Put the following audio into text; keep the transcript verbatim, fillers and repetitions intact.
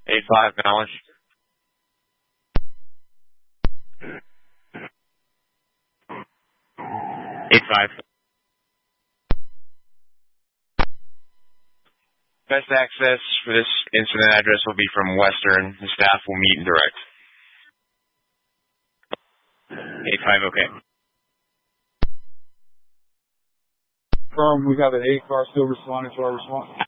eight five, knowledge. eight five. Best access for this incident address will be from Western. The staff will meet in direct. eight five, okay. Confirm, we have an eight car still responding to our response.